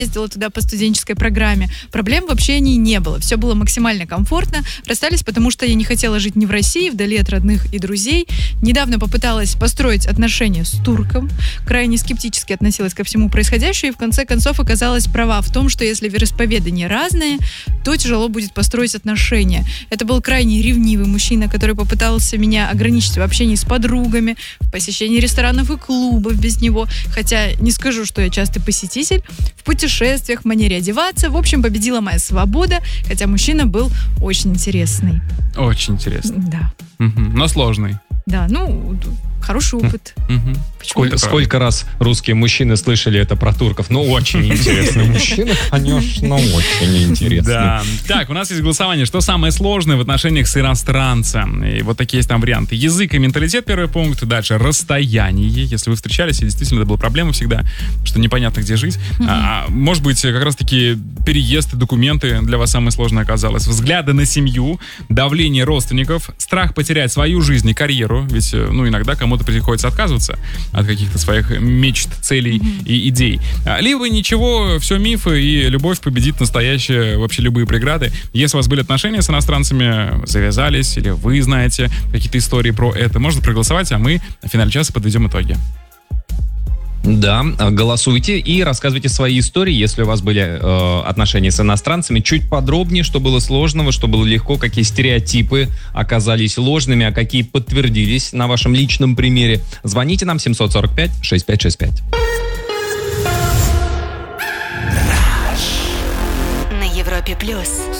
ездила туда по студенческой программе. Проблем в общении не было. Все было максимально комфортно. Расстались, потому что я не хотела жить не в России, вдали от родных и друзей. Недавно попыталась построить отношения с турком. Крайне скептически относилась ко всему происходящему и в конце концов оказалась права в том, что если вероисповедания разные, то тяжело будет построить отношения. Это был крайне ревнивый мужчина, который попытался меня ограничить в общении с подругами, в посещении ресторанов и клубов без него. Хотя не скажу, что я частый посетитель. В путешествиях, в манере одеваться. В общем, победила моя свобода, хотя мужчина был очень интересный. Очень интересный. Да. Но сложный. Да, хороший опыт. Сколько раз русские мужчины слышали это про турков? Очень интересно. Мужчины, конечно, очень интересно. Да. Так, у нас есть голосование. Что самое сложное в отношениях с иностранцем? И вот такие есть там варианты. Язык и менталитет, первый пункт. Дальше расстояние. Если вы встречались, и действительно это была проблема всегда, что непонятно, где жить. Может быть, как раз-таки переезд и документы для вас самое сложное оказалось. Взгляды на семью, давление родственников, страх потерять свою жизнь и карьеру. Ведь, иногда кому-то приходится отказываться от каких-то своих мечт, целей и идей. Либо ничего, все мифы, и любовь победит настоящее, вообще любые преграды. Если у вас были отношения с иностранцами, завязались, или вы знаете какие-то истории про это, можно проголосовать, а мы в финале часа подведем итоги. Да, голосуйте и рассказывайте свои истории, если у вас были отношения с иностранцами, чуть подробнее, что было сложного, что было легко, какие стереотипы оказались ложными, а какие подтвердились на вашем личном примере. Звоните нам 745-6565. На Европе+.